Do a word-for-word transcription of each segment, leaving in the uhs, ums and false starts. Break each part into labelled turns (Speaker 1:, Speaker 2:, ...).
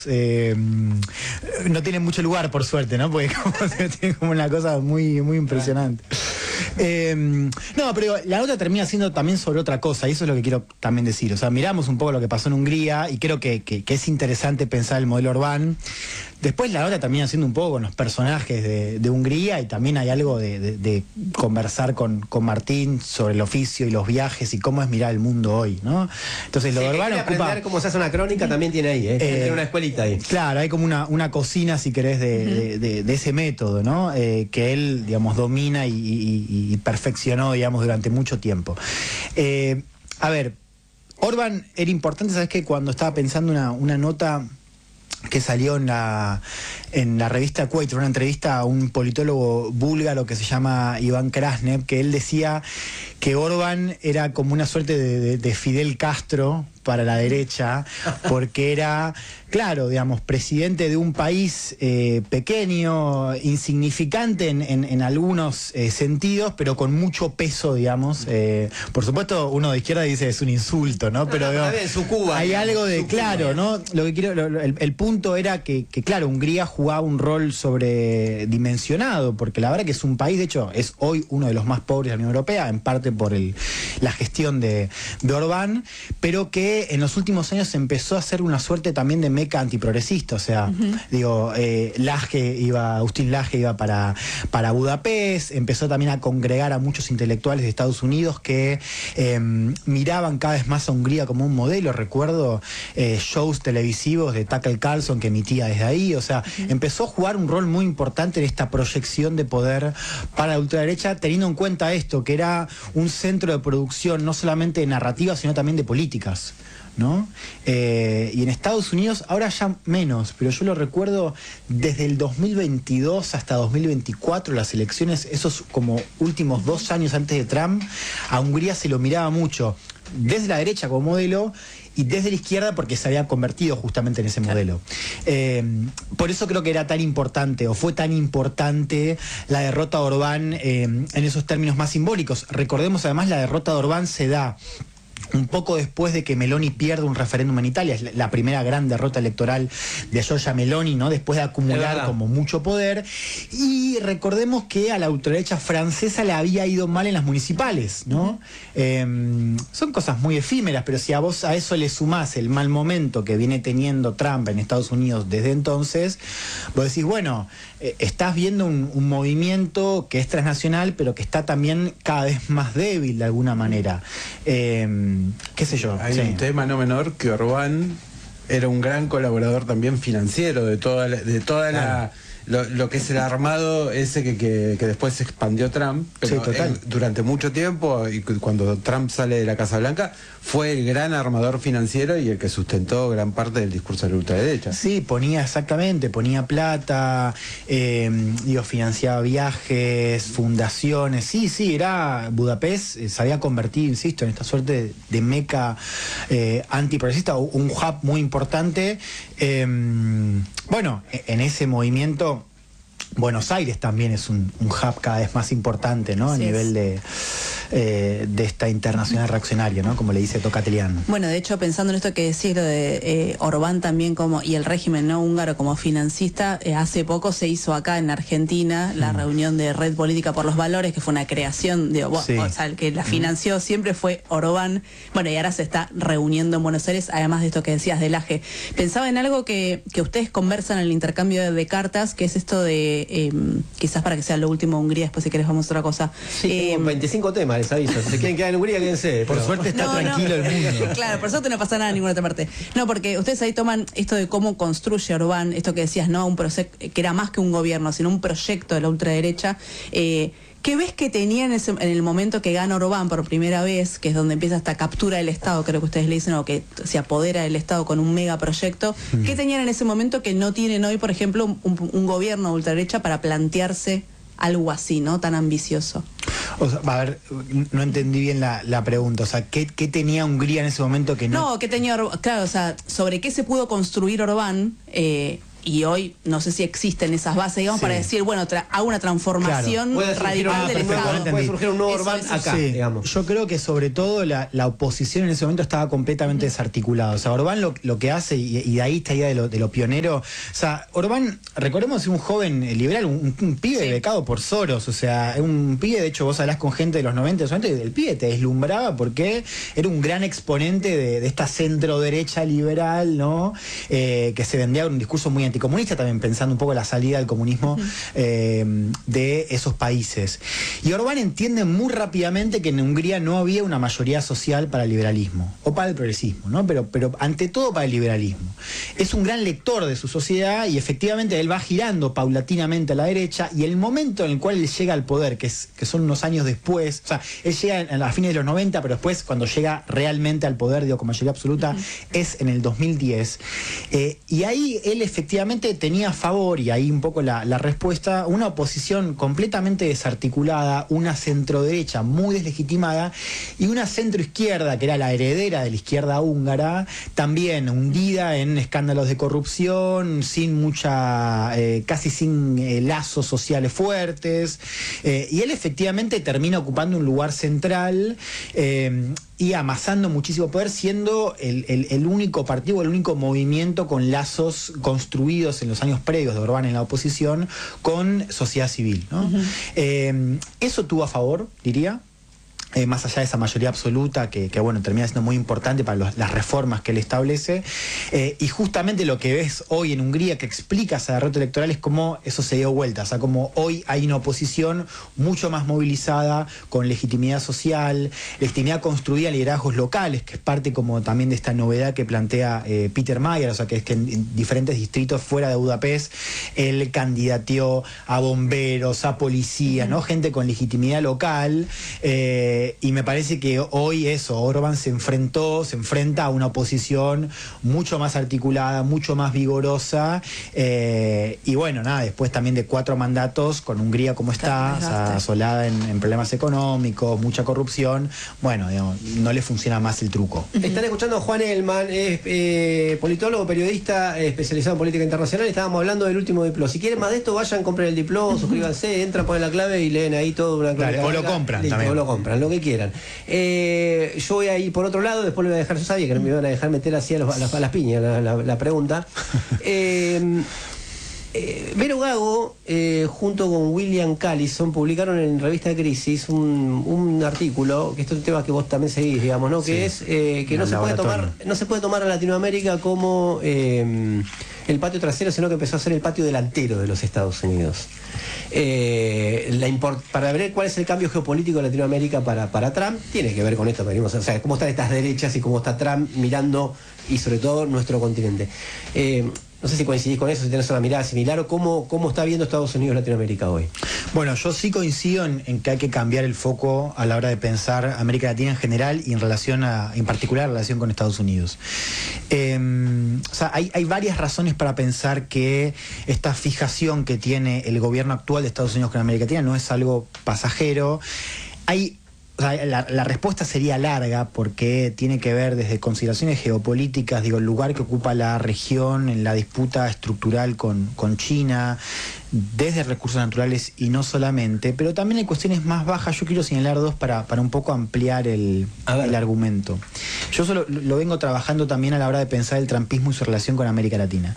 Speaker 1: Eh, no tiene mucho lugar, por suerte, ¿no? Porque como, tiene como una cosa muy, muy impresionante. Eh, no, pero la nota termina siendo también sobre otra cosa, y eso es lo que quiero también decir. O sea, miramos un poco lo que pasó en Hungría y creo que, que, que es interesante pensar el modelo Orbán. Después la nota termina siendo un poco con los personajes de, de Hungría, y también hay algo de, de, de conversar con, con Martín sobre el oficio y los viajes y cómo es mirar el mundo hoy, ¿no? Entonces lo
Speaker 2: sí,
Speaker 1: de Orbán
Speaker 2: ocupa... aprender cómo se hace una crónica también tiene ahí, ¿eh? eh tiene una escuelita ahí.
Speaker 1: Claro, hay como una, una cocina, si querés, de, uh-huh. de, de, de ese método, ¿no? Eh, que él, digamos, domina y, y, y perfeccionó, digamos, durante mucho tiempo. Eh, a ver, Orbán era importante, ¿sabes qué? Cuando estaba pensando una, una nota que salió en la, en la revista Equator, una entrevista a un politólogo búlgaro que se llama Iván Krasnev, que él decía que Orbán era como una suerte de, de, de Fidel Castro para la derecha, porque era, claro, digamos, presidente de un país eh, pequeño, insignificante en, en, en algunos eh, sentidos, pero con mucho peso, digamos. Eh, por supuesto, uno de izquierda dice es un insulto, ¿no? Pero
Speaker 2: no, no, digamos, su Cuba,
Speaker 1: hay
Speaker 2: digamos,
Speaker 1: algo de, claro,
Speaker 2: Cuba.
Speaker 1: ¿no? Lo que quiero, lo, el, el punto era que, que, claro, Hungría jugaba un rol sobredimensionado, porque la verdad que es un país, de hecho, es hoy uno de los más pobres de la Unión Europea, en parte por el, la gestión de, de Orbán, pero que en los últimos años se empezó a hacer una suerte también de meca antiprogresista. O sea, uh-huh. digo, eh, Laje iba, Agustín Laje iba para, para Budapest, empezó también a congregar a muchos intelectuales de Estados Unidos que eh, miraban cada vez más a Hungría como un modelo. Recuerdo eh, shows televisivos de Tucker Carlson que emitía desde ahí. O sea, uh-huh. empezó a jugar un rol muy importante en esta proyección de poder para la ultraderecha, teniendo en cuenta esto, que era un centro de producción no solamente de narrativa, sino también de políticas, ¿no? Eh, y en Estados Unidos ahora ya menos, pero yo lo recuerdo desde el dos mil veintidós hasta dos mil veinticuatro, las elecciones, esos como últimos dos años antes de Trump, a Hungría se lo miraba mucho desde la derecha como modelo y desde la izquierda porque se había convertido justamente en ese modelo. Eh, por eso creo que era tan importante, o fue tan importante, la derrota de Orbán eh, en esos términos más simbólicos. Recordemos además, la derrota de Orbán se da un poco después de que Meloni pierde un referéndum en Italia. Es la primera gran derrota electoral de Giorgia Meloni, ¿no? Después de acumular como mucho poder. Y recordemos que a la ultraderecha francesa le había ido mal en las municipales, ¿no? Uh-huh. Eh, son cosas muy efímeras, pero si a vos a eso le sumás el mal momento que viene teniendo Trump en Estados Unidos desde entonces, vos decís, bueno, eh, estás viendo un, un movimiento que es transnacional, pero que está también cada vez más débil de alguna manera. Eh, qué sé yo.
Speaker 3: Hay
Speaker 1: sí.
Speaker 3: un tema no menor, que Orbán era un gran colaborador también financiero de toda la, de toda claro. la lo, lo que es el armado ese que, que, que después se expandió Trump, pero
Speaker 1: sí, total.
Speaker 3: Él, durante mucho tiempo, y cuando Trump sale de la Casa Blanca, fue el gran armador financiero y el que sustentó gran parte del discurso de la ultraderecha.
Speaker 1: Sí, ponía exactamente, ponía plata, eh, digo, financiaba viajes, fundaciones, sí, sí, era Budapest, eh, se había convertido, insisto, en esta suerte de, de meca eh, antiprogresista, un hub muy importante. Eh, bueno, en ese movimiento Buenos Aires también es un, un hub cada vez más importante, ¿no? Sí, a nivel de, eh, de esta internacional reaccionaria, ¿no? Como le dice Tocatelian.
Speaker 4: Bueno, de hecho, pensando en esto que decís, lo de eh, Orbán también como, y el régimen no húngaro como financista, eh, hace poco se hizo acá en Argentina la mm. reunión de Red Política por los Valores, que fue una creación de, sí. o sea, el que la financió mm. siempre fue Orbán. Bueno, y ahora se está reuniendo en Buenos Aires, además de esto que decías del Laje. Pensaba en algo que, que ustedes conversan en el intercambio de, de cartas, que es esto de Eh, quizás para que sea lo último de Hungría, después si querés vamos a otra cosa.
Speaker 2: Sí, eh, tengo veinticinco temas, les aviso. Si se quieren quedar en Hungría, quédense.
Speaker 1: Por
Speaker 2: pero...
Speaker 1: suerte está no, tranquilo no. el mundo.
Speaker 4: Claro, por suerte no pasa nada en ninguna otra parte. No, porque ustedes ahí toman esto de cómo construye Orbán, esto que decías, ¿no? Un proyecto que era más que un gobierno, sino un proyecto de la ultraderecha. Eh, ¿Qué ves que tenía en, ese, en el momento que gana Orbán por primera vez, que es donde empieza esta captura del Estado, creo que ustedes le dicen, o que se apodera del Estado con un megaproyecto? Mm. ¿Qué tenían en ese momento que no tienen hoy, por ejemplo, un, un gobierno de ultraderecha para plantearse algo así, ¿no? Tan ambicioso.
Speaker 1: O sea, a ver, no entendí bien la, la pregunta. O sea, ¿qué, ¿qué tenía Hungría en ese momento que no?
Speaker 4: No, ¿qué tenía Orbán? Claro, o sea, sobre qué se pudo construir Orbán, eh, y hoy no sé si existen esas bases, digamos,
Speaker 1: Sí.
Speaker 4: para decir, bueno, tra- hago una transformación
Speaker 2: Puede surgir
Speaker 4: radical
Speaker 2: un-
Speaker 4: del
Speaker 2: perfecto,
Speaker 4: Estado.
Speaker 2: puede surgir un nuevo
Speaker 4: Eso,
Speaker 2: Orbán
Speaker 4: eso.
Speaker 2: acá,
Speaker 1: Sí,
Speaker 2: digamos.
Speaker 1: yo creo que sobre todo la, la oposición en ese momento estaba completamente desarticulada. O sea, Orbán lo, lo que hace, y, y de ahí esta idea de lo, de lo pionero, o sea, Orbán, recordemos, es un joven liberal, un, un pibe
Speaker 4: Sí.
Speaker 1: becado por Soros, o sea, un pibe, de hecho vos hablás con gente de los noventa, de los noventa, y el pibe te deslumbraba porque era un gran exponente de, de esta centro derecha liberal, ¿no? Eh, que se vendía un discurso muy anticomunista, también pensando un poco la salida del comunismo eh, de esos países. Y Orbán entiende muy rápidamente que en Hungría no había una mayoría social para el liberalismo, o para el progresismo, ¿no? Pero, pero ante todo para el liberalismo. Es un gran lector de su sociedad y efectivamente él va girando paulatinamente a la derecha, y el momento en el cual él llega al poder, que, es, que son unos años después, o sea, él llega en- a fines de los noventa, pero después cuando llega realmente al poder, digo, con mayoría absoluta, es en el dos mil diez. Eh, y ahí él efectivamente tenía a favor, y ahí un poco la, la respuesta, una oposición completamente desarticulada, una centroderecha muy deslegitimada y una centroizquierda, que era la heredera de la izquierda húngara, también hundida en escándalos de corrupción, sin mucha, eh, casi sin eh, lazos sociales fuertes. Eh, y él efectivamente termina ocupando un lugar central eh, y amasando muchísimo poder, siendo el, el- el único partido, el único movimiento con lazos construidos en los años previos de Orbán en la oposición con sociedad civil, ¿no? Eh, eso tuvo a favor, diría. Eh, más allá de esa mayoría absoluta que, que, bueno, termina siendo muy importante para los- las reformas que él establece. Eh, y justamente lo que ves hoy en Hungría que explica esa derrota electoral es cómo eso se dio vuelta, o sea, como hoy hay una oposición mucho más movilizada, con legitimidad social, legitimidad construida en liderazgos locales, que es parte como también de esta novedad que plantea eh, Peter Mayer, o sea, que es que en, en diferentes distritos fuera de Budapest él candidateó a bomberos, a policías, ¿no? Gente con legitimidad local. eh, y me parece que hoy eso, Orbán se enfrentó, se enfrenta a una oposición mucho más articulada, mucho más vigorosa, eh, y bueno, nada, después también de cuatro mandatos, con Hungría como está, o sea, asolada en, en problemas económicos, mucha corrupción, bueno, digamos, no le funciona más el truco.
Speaker 2: Están escuchando a Juan Elman, es eh, politólogo, periodista eh, especializado en política internacional. Estábamos hablando del último diploma. Si quieren más de esto, vayan, compren el diploma, suscríbanse, entran, ponen la clave y leen ahí todo. Una
Speaker 1: Dale,
Speaker 2: crónica
Speaker 1: o lo
Speaker 2: larga.
Speaker 1: compran
Speaker 2: Listo,
Speaker 1: también.
Speaker 2: o lo compran, lo que quieran. Eh, yo voy a ir por otro lado, después le voy a dejar, yo sabía que me iban a dejar meter así a, los- a las, a las piñas la, la- la pregunta. Eh, Eh, Vero Gago, eh, junto con William Callison, publicaron en Revista Crisis un, un artículo, que esto es un tema que vos también seguís, digamos, ¿no? Que
Speaker 1: Sí.
Speaker 2: es eh, que no
Speaker 1: El
Speaker 2: se, puede tomar,
Speaker 1: laboratorio.
Speaker 2: no se puede tomar a Latinoamérica como eh, el patio trasero, sino que empezó a ser el patio delantero de los Estados Unidos. Eh, la import- para ver cuál es el cambio geopolítico de Latinoamérica para, para Trump, tiene que ver con esto que venimos, o sea, cómo están estas derechas y cómo está Trump mirando, y sobre todo nuestro continente. Eh, No sé si coincidís con eso, si tenés una mirada similar, o cómo, cómo está viendo Estados Unidos Latinoamérica hoy.
Speaker 1: Bueno, yo sí coincido en, en que hay que cambiar el foco a la hora de pensar América Latina en general y en relación a, en particular, en relación con Estados Unidos. Eh, o sea, hay, hay varias razones para pensar que esta fijación que tiene el gobierno actual de Estados Unidos con América Latina no es algo pasajero. Hay O sea, la, la respuesta sería larga porque tiene que ver desde consideraciones geopolíticas, digo, el lugar que ocupa la región en la disputa estructural con, con China, desde recursos naturales y no solamente, pero también hay cuestiones más bajas. Yo quiero señalar dos para, para un poco ampliar el,
Speaker 2: A ver.
Speaker 1: el argumento. Yo solo lo vengo trabajando también a la hora de pensar el trumpismo y su relación con América Latina.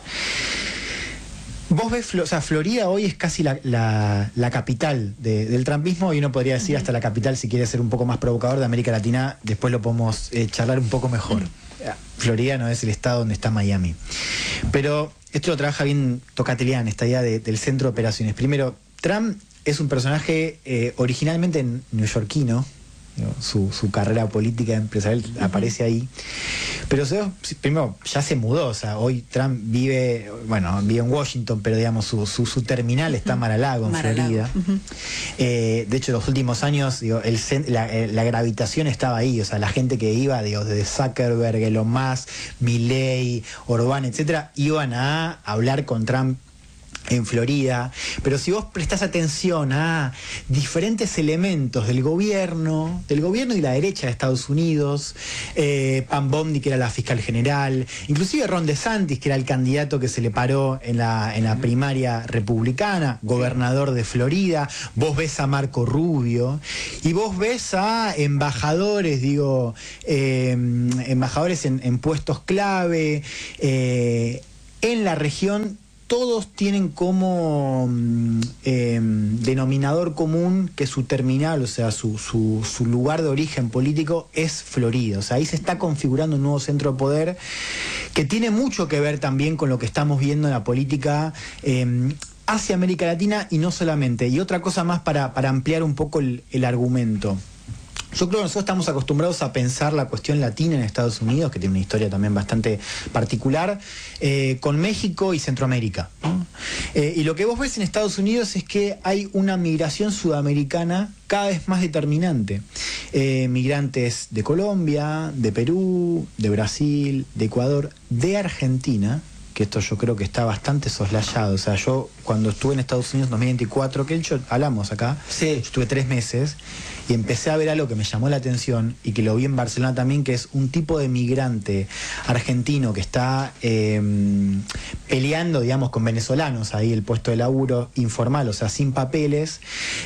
Speaker 1: Vos ves, Flo- o sea, Florida hoy es casi la, la- la capital de- del trumpismo, y uno podría decir hasta la capital, si quiere ser un poco más provocador, de América Latina. Después lo podemos eh, charlar un poco mejor. Florida no es el estado donde está Miami. Pero esto lo trabaja bien Tocatelian, esta idea de- del centro de operaciones. Primero, Trump es un personaje eh, originalmente neoyorquino. Digo, Su, su carrera política empresarial aparece ahí. Pero se- primero, ya se mudó. O sea, hoy Trump vive, bueno, vive en Washington, pero digamos, su, su, su terminal está en Mar-a-Lago, en
Speaker 4: Mar-a-Lago.
Speaker 1: Florida.
Speaker 4: Ujú.
Speaker 1: Eh, de hecho, los últimos años, digo, el cen- la, eh, la gravitación estaba ahí. O sea, la gente que iba, digo, desde Zuckerberg, Elon Musk, Milley, Orbán, etcétera, iban a hablar con Trump en Florida, pero si vos prestás atención a diferentes elementos del gobierno, del gobierno y la derecha de Estados Unidos, eh, Pam Bondi, que era la fiscal general, inclusive Ron DeSantis, que era el candidato que se le paró en la, en la primaria republicana, gobernador de Florida, vos ves a Marco Rubio, y vos ves a embajadores, digo, eh, embajadores en, en puestos clave, eh, en la región. Todos tienen como eh, denominador común que su terminal, o sea, su, su, su lugar de origen político es Florida. O sea, ahí se está configurando un nuevo centro de poder que tiene mucho que ver también con lo que estamos viendo en la política eh, hacia América Latina y no solamente. Y otra cosa más para, para ampliar un poco el, el argumento. Yo creo que nosotros estamos acostumbrados a pensar la cuestión latina en Estados Unidos, que tiene una historia también bastante particular, eh, con México y Centroamérica, ¿no? Eh, y lo que vos ves en Estados Unidos es que hay una migración sudamericana cada vez más determinante. Eh, migrantes de Colombia, de Perú, de Brasil, de Ecuador, de Argentina, que esto yo creo que está bastante soslayado. O sea, yo cuando estuve en Estados Unidos en dos mil veinticuatro, que yo, hablamos acá,
Speaker 2: sí.
Speaker 1: Yo estuve tres meses y empecé a ver algo que me llamó la atención y que lo vi en Barcelona también, que es un tipo de migrante argentino que está eh, peleando, digamos, con venezolanos, ahí el puesto de laburo informal, o sea, sin papeles,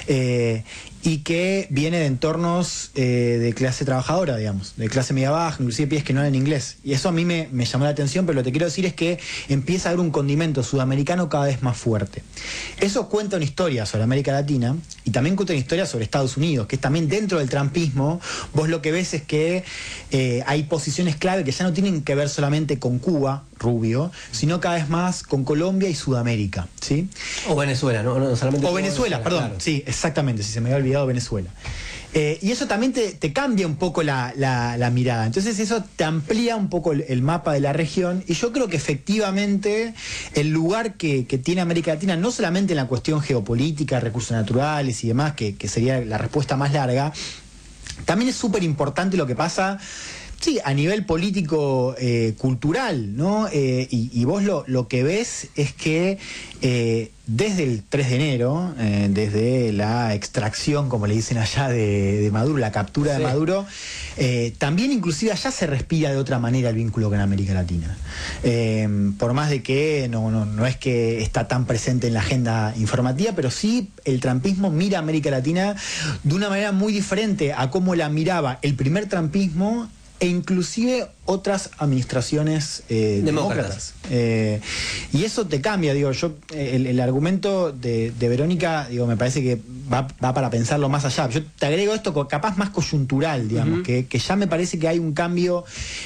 Speaker 1: eh, y que viene de entornos eh, de clase trabajadora, digamos, de clase media baja, inclusive pies que no hablan inglés. Y eso a mí me, me llamó la atención, pero lo que quiero decir es que empieza a haber un condimento sudamericano cada vez más fuerte. Eso cuenta una historia sobre América Latina y también cuenta una historia sobre Estados Unidos, que es también dentro del trumpismo. Vos lo que ves es que eh, hay posiciones clave que ya no tienen que ver solamente con Cuba, Rubio, sino cada vez más con Colombia y Sudamérica, ¿sí?
Speaker 2: O Venezuela, no, no solamente.
Speaker 1: O Venezuela, perdón,
Speaker 2: claro.
Speaker 1: Sí, exactamente, si se me había olvidado Venezuela. Eh, y eso también te, te cambia un poco la, la, la mirada. Entonces eso te amplía un poco el, el mapa de la región. Y yo creo que efectivamente el lugar que, que tiene América Latina, no solamente en la cuestión geopolítica, recursos naturales y demás, que, que sería la respuesta más larga, también es súper importante lo que pasa. Sí, a nivel político, eh, cultural, ¿no? Eh, y, y vos lo, lo que ves es que eh, desde el tres de enero, eh, desde la extracción, como le dicen allá, de, de Maduro, la captura
Speaker 2: sí.
Speaker 1: de Maduro, eh, también inclusive allá se respira de otra manera el vínculo con América Latina. Eh, por más de que no, no, no es que está tan presente en la agenda informativa, pero sí el trumpismo mira a América Latina de una manera muy diferente a cómo la miraba el primer trumpismo e inclusive otras administraciones eh, demócratas. demócratas. Eh, y eso te cambia, digo, yo, el, el argumento de, de Verónica, digo, me parece que va, va para pensarlo más allá. Yo te agrego esto capaz más coyuntural, digamos, uh-huh. que, que ya me parece que hay un cambio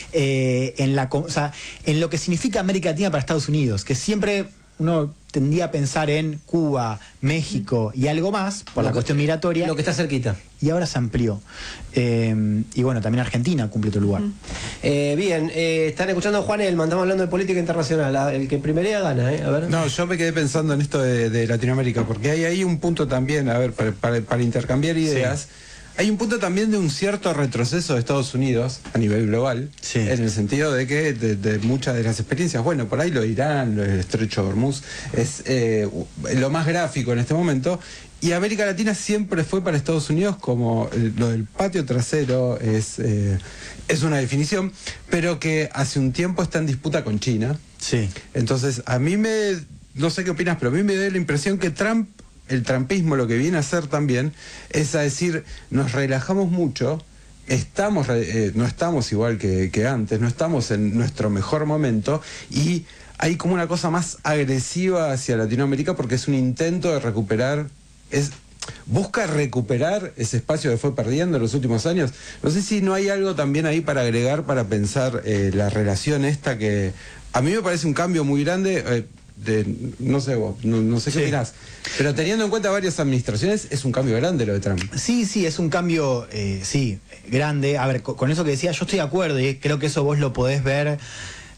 Speaker 1: eh, en la, o sea, en lo que significa América Latina para Estados Unidos, que siempre uno tendía a pensar en Cuba, México y algo más por
Speaker 2: lo
Speaker 1: la
Speaker 2: que,
Speaker 1: cuestión migratoria.
Speaker 2: Lo que está cerquita.
Speaker 1: Y ahora se amplió. Eh, y bueno, también Argentina cumple otro lugar.
Speaker 2: Uh-huh. eh, bien, eh, están escuchando a Juan Elman, estamos hablando de política internacional. El que primerea gana, ¿eh? A ver.
Speaker 3: No, yo me quedé pensando en esto de, de Latinoamérica, porque hay ahí un punto también, a ver, para, para, para intercambiar ideas. Sí. Hay un punto también de un cierto retroceso de Estados Unidos a nivel global, sí. en el sentido de que de, de muchas de las experiencias, bueno, por ahí lo de Irán, lo del Estrecho de Hormuz, es eh, lo más gráfico en este momento, y América Latina siempre fue para Estados Unidos como el, lo del patio trasero, es, eh, es una definición, pero que hace un tiempo está en disputa con China.
Speaker 1: Sí.
Speaker 3: Entonces, a mí me, no sé qué opinas, pero a mí me da la impresión que Trump, el trumpismo lo que viene a hacer también es a decir, nos relajamos mucho, estamos eh, no estamos igual que, que antes, no estamos en nuestro mejor momento y hay como una cosa más agresiva hacia Latinoamérica porque es un intento de recuperar, es busca recuperar ese espacio que fue perdiendo en los últimos años. No sé si no hay algo también ahí para agregar, para pensar eh, la relación esta que a mí me parece un cambio muy grande. eh, De, no sé vos, no, no sé qué sí. opinás, pero teniendo en cuenta varias administraciones, es un cambio grande lo de Trump.
Speaker 1: Sí, sí, es un cambio, eh, sí, grande. A ver, con, con eso que decía, yo estoy de acuerdo y creo que eso vos lo podés ver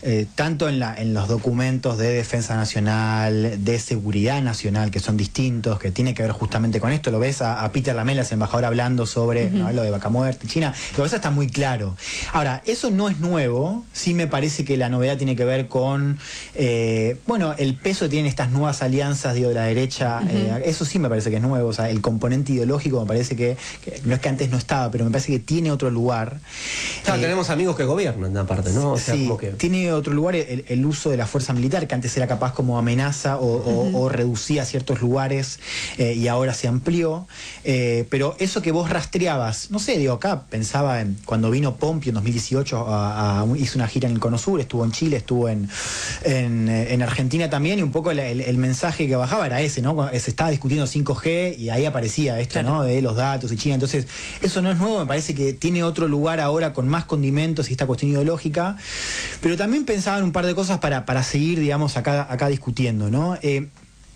Speaker 1: eh, tanto en, la, en los documentos de defensa nacional, de seguridad nacional, que son distintos, que tiene que ver justamente con esto. Lo ves a, a Peter Lamelas, embajador, hablando sobre uh-huh. ¿no? lo de Vaca Muerta, China. Lo ves, está muy claro. Ahora, eso no es nuevo. Sí me parece que la novedad tiene que ver con, eh, bueno, el peso que tienen estas nuevas alianzas, digo, de la derecha. Uh-huh. eh, eso sí me parece que es nuevo. O sea, el componente ideológico me parece que, que no es que antes no estaba, pero me parece que tiene otro lugar.
Speaker 2: Claro, eh, tenemos amigos que gobiernan aparte, ¿no? O sea,
Speaker 1: sí,
Speaker 2: como que...
Speaker 1: tiene otro lugar el, el uso de la fuerza militar, que antes era capaz como amenaza o, uh-huh. o, o reducía ciertos lugares eh, y ahora se amplió. Eh, pero eso que vos rastreabas, no sé, digo, acá pensaba en cuando vino Pompeo en dos mil dieciocho, a, a, hizo una gira en el Cono Sur, estuvo en Chile, estuvo en, en, en Argentina también, y un poco el, el, el mensaje que bajaba era ese, ¿no? Se estaba discutiendo cinco G y ahí aparecía esto, claro. ¿no? De los datos y China. Entonces, eso no es nuevo, me parece que tiene otro lugar ahora con más condimentos y esta cuestión ideológica. Pero también pensaba en un par de cosas para, para seguir, digamos, acá, acá discutiendo, ¿no? Eh,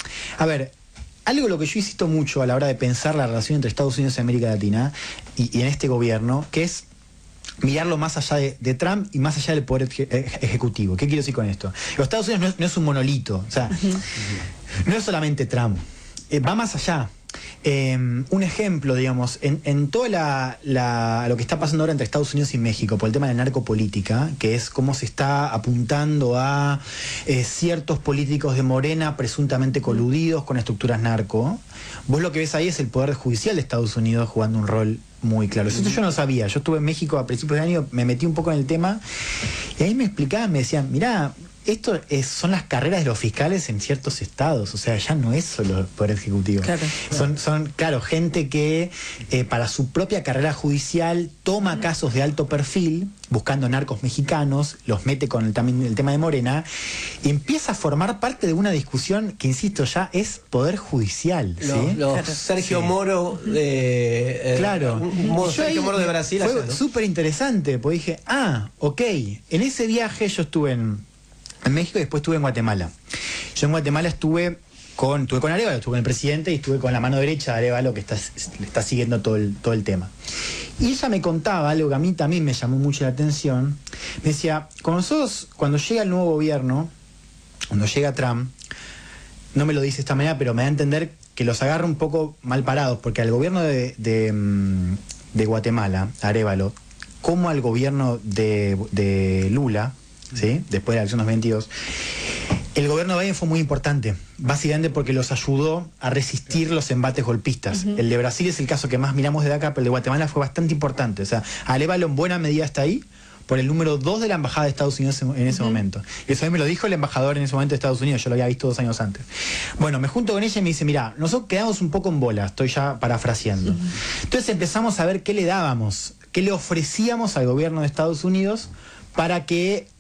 Speaker 1: a ver, algo lo que yo insisto mucho a la hora de pensar la relación entre Estados Unidos y América Latina y, y en este gobierno, que es mirarlo más allá de, de Trump y más allá del poder eje, ejecutivo. ¿Qué quiero decir con esto? Los Estados Unidos no es, no es un monolito, o sea, uh-huh. no es solamente Trump, eh, va más allá. Eh, un ejemplo, digamos, en, en todo la, la, lo que está pasando ahora entre Estados Unidos y México por el tema de la narcopolítica, que es cómo se está apuntando a eh, ciertos políticos de Morena presuntamente coludidos con estructuras narco. Vos lo que ves ahí es el Poder Judicial de Estados Unidos jugando un rol muy claro. Eso yo no sabía. Yo estuve en México a principios de año, me metí un poco en el tema y ahí me explicaban, me decían, mirá, esto es, son las carreras de los fiscales en ciertos estados, o sea, ya no es solo el Poder Ejecutivo. Claro, claro. Son, son, claro, gente que eh, para su propia carrera judicial toma uh-huh. casos de alto perfil, buscando narcos mexicanos, los mete con el, también el tema de Morena, y empieza a formar parte de una discusión que, insisto, ya es Poder Judicial.
Speaker 2: Los,
Speaker 1: ¿sí?
Speaker 2: los claro. Sergio sí. Moro de... Eh,
Speaker 1: claro.
Speaker 2: Un, Sergio Moro de Brasil.
Speaker 1: Fue súper interesante, porque dije, ah, ok, en ese viaje yo estuve en... en México y después estuve en Guatemala. Yo en Guatemala estuve con, estuve con Arévalo, estuve con el presidente y estuve con la mano derecha de Arévalo, que está, le está siguiendo todo el, todo el tema. Y ella me contaba algo que a mí también me llamó mucho la atención. Me decía, con nosotros, cuando llega el nuevo gobierno, cuando llega Trump, no me lo dice de esta manera, pero me da a entender que los agarra un poco mal parados, porque al gobierno de, de, de Guatemala, Arévalo, como al gobierno de, de Lula, ¿sí? Después de la elección dos mil veintidós, el gobierno de Biden fue muy importante, básicamente porque los ayudó a resistir los embates golpistas. Uh-huh. El de Brasil es el caso que más miramos desde acá, pero el de Guatemala fue bastante importante. O sea, Arévalo en buena medida está ahí por el número dos de la embajada de Estados Unidos en, en ese uh-huh. momento. Y eso a mí me lo dijo el embajador en ese momento de Estados Unidos, yo lo había visto dos años antes. Bueno, me junto con ella y me dice, mirá, nosotros quedamos un poco en bola, estoy ya parafraseando. Uh-huh. Entonces empezamos a ver qué le dábamos, qué le ofrecíamos al gobierno de Estados Unidos para que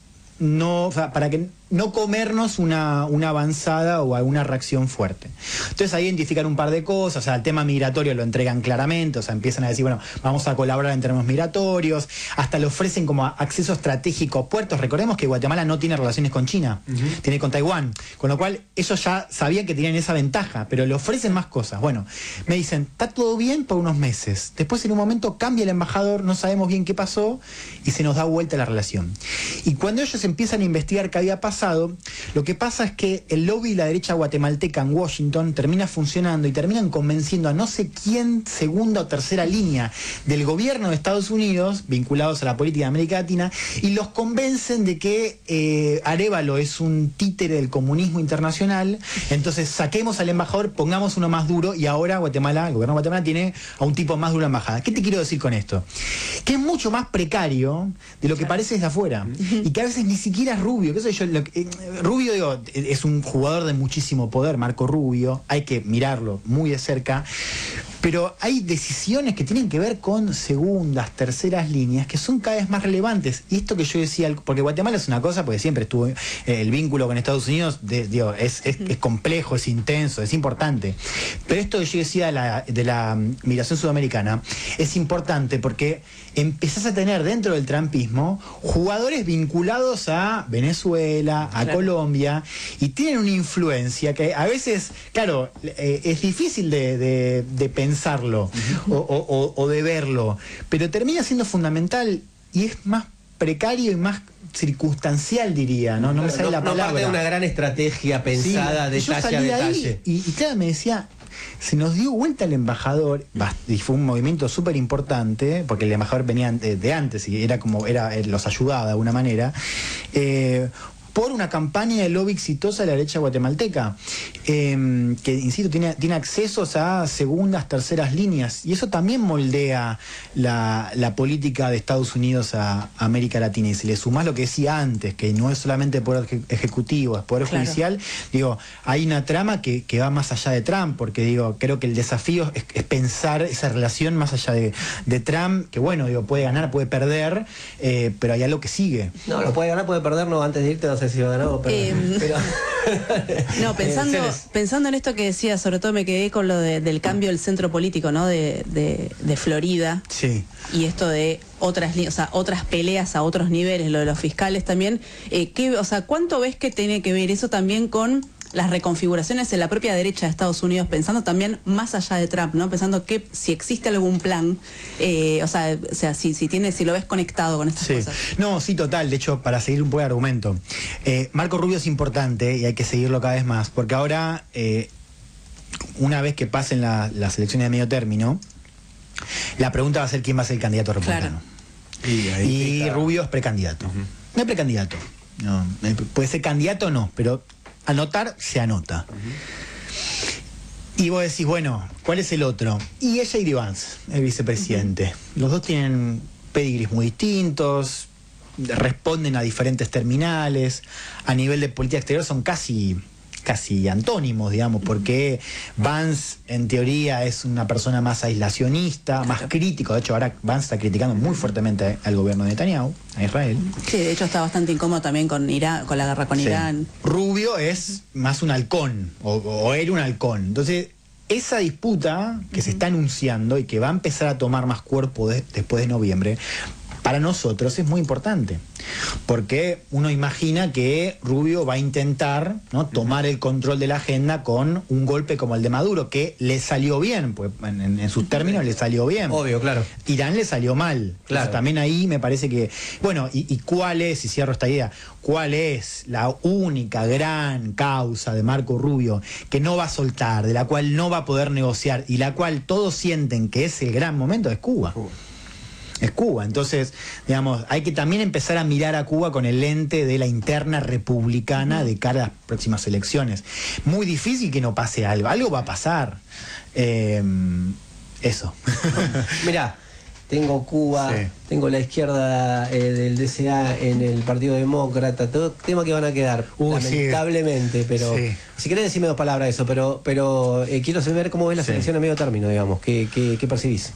Speaker 1: no, o sea, para que no comernos una, una avanzada o alguna reacción fuerte. Entonces ahí identifican un par de cosas, o sea, el tema migratorio lo entregan claramente, o sea, empiezan a decir, bueno, vamos a colaborar en términos migratorios, hasta le ofrecen como acceso estratégico a puertos. Recordemos que Guatemala no tiene relaciones con China, uh-huh. tiene con Taiwán, con lo cual ellos ya sabían que tenían esa ventaja, pero le ofrecen más cosas. Bueno, me dicen, está todo bien por unos meses, después en un momento cambia el embajador, no sabemos bien qué pasó y se nos da vuelta la relación. Y cuando ellos empiezan a investigar qué había pasado, lo que pasa es que el lobby de la derecha guatemalteca en Washington termina funcionando y terminan convenciendo a no sé quién, segunda o tercera línea del gobierno de Estados Unidos, vinculados a la política de América Latina, y los convencen de que eh, Arévalo es un títere del comunismo internacional, entonces saquemos al embajador, pongamos uno más duro, y ahora Guatemala, el gobierno de Guatemala tiene a un tipo más duro en la embajada. ¿Qué te quiero decir con esto? Que es mucho más precario de lo que parece desde afuera, y que a veces ni siquiera es Rubio, qué sé yo, lo, eh, Rubio, digo, es un jugador de muchísimo poder, Marco Rubio, hay que mirarlo muy de cerca, pero hay decisiones que tienen que ver con segundas, terceras líneas que son cada vez más relevantes. Y esto que yo decía, porque Guatemala es una cosa, porque siempre estuvo eh, el vínculo con Estados Unidos, de, digo, es, es, es complejo, es intenso, es importante. Pero esto que yo decía de la, de la migración sudamericana es importante porque empezás a tener dentro del trumpismo jugadores vinculados a Venezuela, a claro. Colombia, y tienen una influencia que a veces, claro, eh, es difícil de, de, de pensarlo uh-huh. o, o, o de verlo, pero termina siendo fundamental y es más precario y más circunstancial, diría, ¿no? No me sale
Speaker 2: no,
Speaker 1: la
Speaker 2: no
Speaker 1: palabra.
Speaker 2: parte de una gran estrategia pensada,
Speaker 1: Sí, yo
Speaker 2: detalle a
Speaker 1: salí de ahí
Speaker 2: detalle.
Speaker 1: Y, y claro, me decía, se nos dio vuelta el embajador, y fue un movimiento súper importante, porque el embajador venía de, de antes y era como, era, los ayudaba de alguna manera, eh, por una campaña de lobby exitosa de la derecha guatemalteca, eh, que, insisto, tiene, tiene accesos a segundas, terceras líneas, y eso también moldea la, la política de Estados Unidos a, a América Latina. Y si le sumás lo que decía antes, que no es solamente poder eje- ejecutivo, es poder
Speaker 4: Claro.
Speaker 1: judicial, digo, hay una trama que, que va más allá de Trump, porque digo, creo que el desafío es, es pensar esa relación más allá de, de Trump, que bueno, digo, puede ganar, puede perder, eh, pero hay algo que sigue.
Speaker 2: No, lo puede ganar, puede perder, no, antes de irte no sé si va a ganar o perder.
Speaker 4: Eh,
Speaker 2: pero...
Speaker 4: No, pensando,
Speaker 2: Eh, Celes.
Speaker 4: pensando en esto que decía, sobre todo me quedé con lo de- del cambio del centro político, ¿no? De, de, de Florida.
Speaker 1: Sí.
Speaker 4: Y esto de otras li- o sea, otras peleas a otros niveles, lo de los fiscales también. Eh, ¿qué, o sea, ¿cuánto ves que tiene que ver eso también con las reconfiguraciones en la propia derecha de Estados Unidos, pensando también más allá de Trump, ¿no? Pensando que si existe algún plan, eh, o sea, o sea si, si tiene, si lo ves conectado con estas
Speaker 1: Sí.
Speaker 4: cosas.
Speaker 1: No, sí, total. De hecho, para seguir un poco el argumento, eh, Marco Rubio es importante y hay que seguirlo cada vez más, porque ahora, eh, una vez que pasen la- las elecciones de medio término, la pregunta va a ser quién va a ser el candidato republicano.
Speaker 3: Y, ahí
Speaker 1: Y
Speaker 3: pica.
Speaker 1: Rubio es precandidato. No es precandidato. No, eh, puede ser candidato o no, pero anotar se anota. Y vos decís, bueno, ¿cuál es el otro? Y es J D Vance, el vicepresidente. Los dos tienen pedigris muy distintos, responden a diferentes terminales. A nivel de política exterior son casi casi antónimos, digamos, porque Vance en teoría es una persona más aislacionista, más crítico. De hecho, ahora Vance está criticando muy fuertemente al gobierno de Netanyahu, a Israel.
Speaker 4: Sí, de hecho está bastante incómodo también con Irán, con la guerra con
Speaker 1: Sí.
Speaker 4: Irán.
Speaker 1: Rubio es más un halcón, o, o era un halcón. Entonces, esa disputa que se está anunciando y que va a empezar a tomar más cuerpo de- después de noviembre, para nosotros es muy importante, porque uno imagina que Rubio va a intentar, ¿no?, tomar el control de la agenda con un golpe como el de Maduro, que le salió bien, pues en, en- en sus términos le salió bien.
Speaker 2: Obvio, claro.
Speaker 1: Irán le salió mal. Entonces,
Speaker 2: Claro.
Speaker 1: también ahí me parece que. Bueno, y, y cuál es, y cierro esta idea, cuál es la única gran causa de Marco Rubio que no va a soltar, de la cual no va a poder negociar y la cual todos sienten que es el gran momento, es Cuba.
Speaker 3: Cuba.
Speaker 1: Es Cuba. Entonces, digamos, hay que también empezar a mirar a Cuba con el lente de la interna republicana de cara a las próximas elecciones. Muy difícil que no pase algo. Algo va a pasar. Eh, eso.
Speaker 2: Mirá, tengo Cuba,
Speaker 1: Sí.
Speaker 2: tengo la izquierda eh, del D C A en el Partido Demócrata, todo tema que van a quedar,
Speaker 1: Uh, sí.
Speaker 2: lamentablemente, pero
Speaker 1: Sí.
Speaker 2: si querés decirme dos palabras de eso, pero pero eh, quiero saber cómo ves la
Speaker 1: Sí.
Speaker 2: selección a medio término, digamos, ¿qué, qué, qué percibís?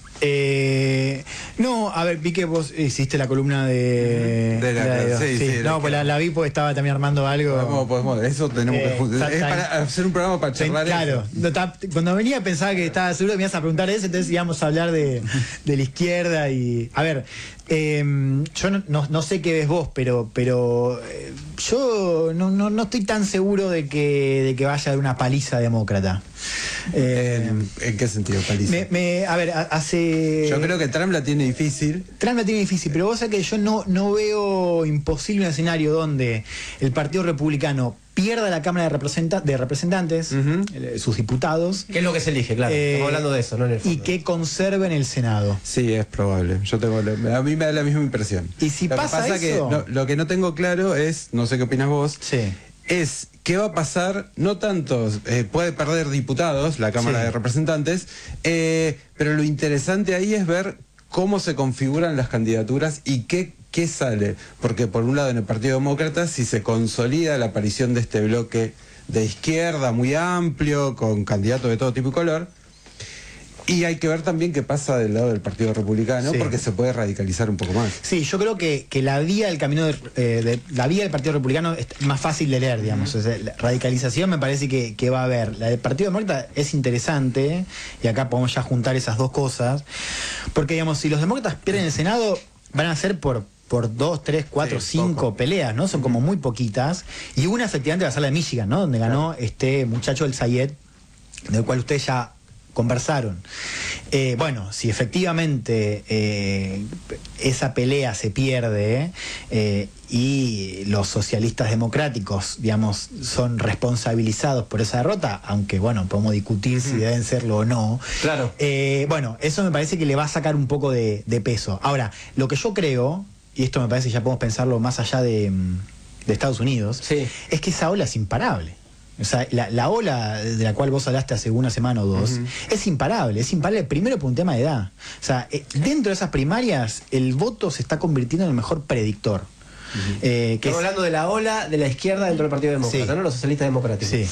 Speaker 1: Eh, no, a ver, vi que vos hiciste la columna de.
Speaker 3: De la-
Speaker 1: de-
Speaker 3: sí, sí, de
Speaker 1: no,
Speaker 3: que-
Speaker 1: pues la, la vi porque estaba también armando algo.
Speaker 3: Podemos, podemos, eso tenemos
Speaker 1: Eh,
Speaker 3: que juntar. Es
Speaker 1: está-
Speaker 3: para hacer un programa para
Speaker 1: Sí,
Speaker 3: charlar
Speaker 1: claro,
Speaker 3: eso.
Speaker 1: no, ta- cuando venía pensaba que estaba seguro que me ibas a preguntar eso, entonces íbamos a hablar de, de la izquierda y. A ver, eh, yo no, no- no sé qué ves vos, pero, pero eh, yo no, no, no estoy tan seguro de que, de que vaya a haber una paliza demócrata. Eh,
Speaker 3: ¿En, en qué sentido, Paliza?
Speaker 1: me- me- a ver, ha- hace.
Speaker 3: Yo creo que Trump la tiene difícil.
Speaker 1: Trump la tiene difícil, pero vos sabés que yo no, no veo imposible un escenario donde el Partido Republicano pierda la Cámara de, Representa- de Representantes,
Speaker 3: Ujú.
Speaker 1: eh, sus diputados,
Speaker 2: ¿Qué es lo que se elige? Claro,
Speaker 1: eh,
Speaker 2: estamos hablando de eso, no en el fondo.
Speaker 1: y que conserven el Senado.
Speaker 3: Sí, es probable. Yo tengo la- a mí me da la misma impresión.
Speaker 1: Y si
Speaker 3: lo
Speaker 1: pasa
Speaker 3: que pasa que
Speaker 1: eso-
Speaker 3: no- lo que no tengo claro es, no sé qué opinas vos,
Speaker 1: Sí.
Speaker 3: es qué va a pasar, no tanto, eh, puede perder diputados, la Cámara
Speaker 1: Sí.
Speaker 3: de Representantes, eh, pero lo interesante ahí es ver cómo se configuran las candidaturas y qué, qué sale. Porque por un lado en el Partido Demócrata, si se consolida la aparición de este bloque de izquierda muy amplio, con candidatos de todo tipo y color, y hay que ver también qué pasa del lado del Partido Republicano,
Speaker 1: Sí.
Speaker 3: porque se puede radicalizar un poco más.
Speaker 1: Sí, yo creo que, que la vía del camino de, eh, de- la vía del Partido Republicano es más fácil de leer, digamos. O sea, la radicalización me parece que, que va a haber. La del Partido Demócrata es interesante, y acá podemos ya juntar esas dos cosas, porque digamos, si los demócratas pierden el Senado, van a ser por por dos, tres, cuatro,
Speaker 3: Sí,
Speaker 1: cinco
Speaker 3: poco.
Speaker 1: peleas, ¿no? Son como muy poquitas. Y una efectivamente va a ser la de Michigan, ¿no? Donde ganó este muchacho el Sayed, del cual ustedes ya conversaron. Eh, bueno, si efectivamente eh, esa pelea se pierde, eh, y los socialistas democráticos, digamos, son responsabilizados por esa derrota, aunque bueno, podemos discutir uh-huh. si deben serlo o no.
Speaker 2: Claro.
Speaker 1: Eh, bueno, eso me parece que le va a sacar un poco de, de peso. Ahora, lo que yo creo, y esto me parece que ya podemos pensarlo más allá de, de Estados Unidos,
Speaker 2: sí.
Speaker 1: es que esa ola es imparable. O sea, la, la ola de la cual vos hablaste hace una semana o dos uh-huh. es imparable, es imparable primero por un tema de edad. O sea, eh, dentro de esas primarias el voto se está convirtiendo en el mejor predictor. Uh-huh. eh, que
Speaker 2: Estamos
Speaker 1: es,
Speaker 2: hablando de la ola de la izquierda dentro del Partido Demócrata, sí. ¿no? Los socialistas democráticos.
Speaker 1: Sí.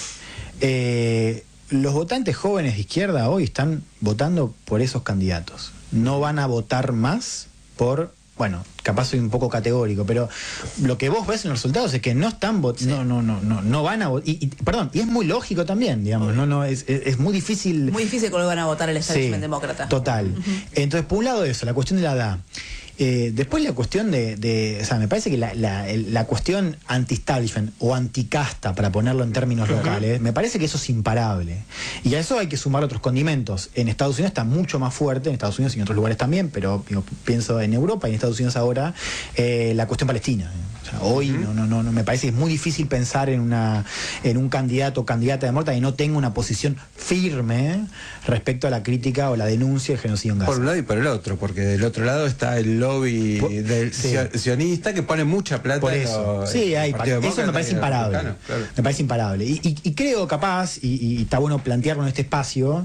Speaker 1: Eh, los votantes jóvenes de izquierda hoy están votando por esos candidatos. No van a votar más por... Bueno, capaz soy un poco categórico, pero lo que vos ves en los resultados es que no están votando, sí. no, no, no, no, no van a votar, y, y, perdón, y es muy lógico también, digamos, no, no, es, es, es muy difícil.
Speaker 4: Muy difícil que lo van a votar el establishment sí, demócrata.
Speaker 1: Total. Uh-huh. Entonces, por un lado eso, la cuestión de la edad. Eh, después la cuestión de, de, o sea, me parece que la, la, la cuestión anti-establishment o anticasta, para ponerlo en términos uh-huh. locales, me parece que eso es imparable. Y a eso hay que sumar otros condimentos. En Estados Unidos está mucho más fuerte, en Estados Unidos y en otros lugares también, pero digo, pienso en Europa y en Estados Unidos ahora, eh, la cuestión palestina. O sea, hoy uh-huh. no, no, no, no, me parece que es muy difícil pensar en una en un candidato o candidata demócrata que no tenga una posición firme respecto a la crítica o la denuncia del genocidio en Gaza.
Speaker 3: Por un lado y por el otro, porque del otro lado está el lobby por, del sí. sionista que pone mucha plata.
Speaker 1: Por eso.
Speaker 3: Los,
Speaker 1: sí, hay, eso me parece imparable. Claro. Me parece imparable. Y, y, y creo capaz, y, y está bueno plantearlo en este espacio,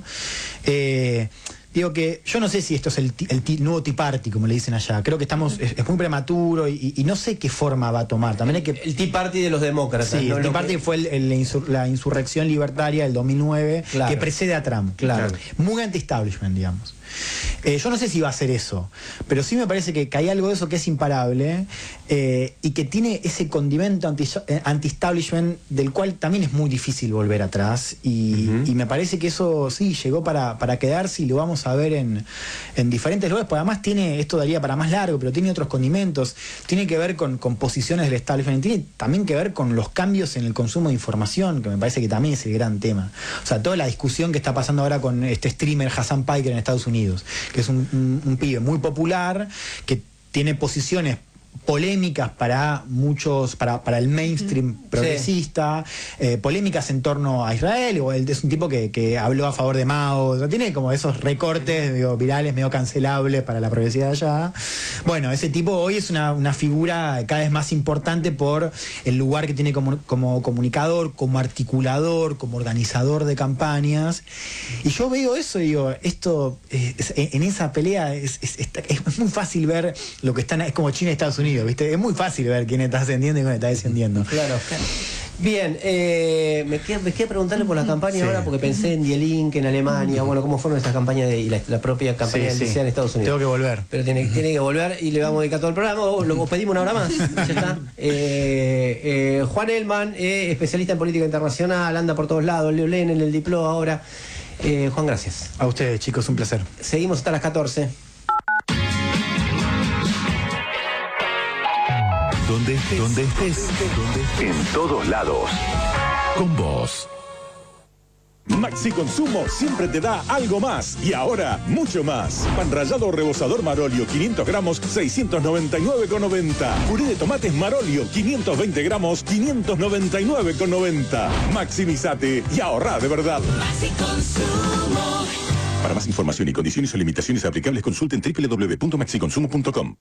Speaker 1: eh, digo que yo no sé si esto es el, el, el nuevo Tea Party, como le dicen allá. Creo que estamos es, es muy prematuro y, y no sé qué forma va a tomar. También hay que
Speaker 2: el Tea Party de los demócratas.
Speaker 1: Sí,
Speaker 2: ¿no?
Speaker 1: el Tea Party que... fue el, el, la, insur, la insurrección libertaria del dos mil nueve, claro. que precede a Trump.
Speaker 2: Claro.
Speaker 1: Claro. Muy anti-establishment, digamos. Eh, yo no sé si va a ser eso, pero sí me parece que, que hay algo de eso que es imparable eh, y que tiene ese condimento anti, anti-establishment del cual también es muy difícil volver atrás y, uh-huh. y me parece que eso sí llegó para, para quedarse y lo vamos a ver en, en diferentes lugares, porque además tiene, esto daría para más largo, pero tiene otros condimentos, tiene que ver con, con posiciones del establishment, tiene también que ver con los cambios en el consumo de información, que me parece que también es el gran tema. O sea, toda la discusión que está pasando ahora con este streamer Hassan Piker en Estados Unidos, que es un, un, un pibe muy popular, que tiene posiciones polémicas para muchos, para, para el mainstream uh-huh. progresista, sí. eh, polémicas en torno a Israel, o él es un tipo que, que habló a favor de Mao, o sea, tiene como esos recortes digo, virales medio cancelables para la progresividad allá. Bueno, ese tipo hoy es una, una figura cada vez más importante por el lugar que tiene como, como comunicador, como articulador, como organizador de campañas, y yo veo eso y digo, esto eh, es, en esa pelea es, es, es, es muy fácil ver lo que están, es como China y Estados Unidos. ¿Viste? Es muy fácil ver quién está ascendiendo y quién está descendiendo.
Speaker 2: Claro, claro. Bien, eh, me quedé, me quedé preguntarle por la campaña sí. ahora porque pensé en Die Linke en Alemania, bueno, cómo fueron esas campañas de, y la, la propia campaña sí, del sí. en Estados Unidos.
Speaker 1: Tengo que volver.
Speaker 2: Pero tiene, tiene que volver y le vamos a dedicar todo el programa, o lo pedimos una hora más. Ya está. Eh, eh, Juan Elman, eh, especialista en política internacional, anda por todos lados, Leo Len en el Diplo ahora. Eh, Juan, gracias.
Speaker 1: A ustedes, chicos, un placer.
Speaker 2: Seguimos hasta las catorce.
Speaker 5: Donde estés, donde estés, donde estés, en todos lados, con vos.
Speaker 6: Maxi Consumo siempre te da algo más y ahora mucho más. Pan rallado rebozador Marolio quinientos gramos seiscientos noventa y nueve con noventa. Puré de tomates Marolio quinientos veinte gramos quinientos noventa y nueve con noventa. Maximizate y ahorrá de verdad. Maxi Consumo. Para más información y condiciones o limitaciones aplicables consulten doble u doble u doble u punto maxi consumo punto com.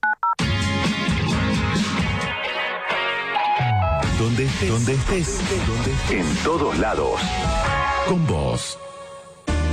Speaker 5: Donde estés, donde estés, donde estés, en todos lados, con vos.